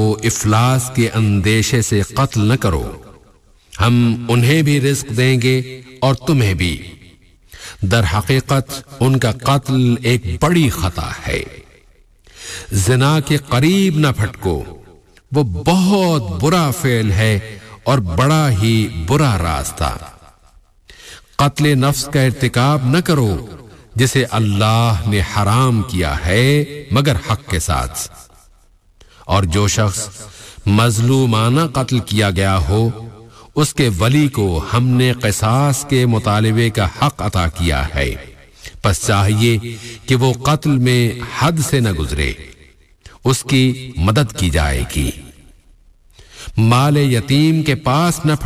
इफलास के अंदेशे से कत्ल न करो, हम उन्हें भी रिस्क देंगे और तुम्हें भी। दर हकीकत उनका कत्ल एक बड़ी खता है। जिना के करीब न फटको, वो बहुत बुरा फेल है और बड़ा ही बुरा रास्ता। कत्ले नफ्स का इर्तिकाब न करो जिसे अल्लाह ने हराम किया है मगर हक के साथ। और जो शख्स मजलूमाना कत्ल किया गया हो, उसके वली को हमने क़िसास के मुतालिबे का हक अता किया है। बस चाहिए कि वो कत्ल में हद से न गुजरे, उसकी मदद की जाएगी। माले यतीम के पास न